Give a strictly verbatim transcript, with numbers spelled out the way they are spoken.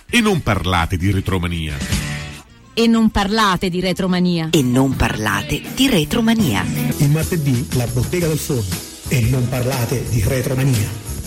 E non parlate di retromania. E non parlate di retromania. E non parlate di retromania. Il martedì la bottega del forno. E non parlate di retromania.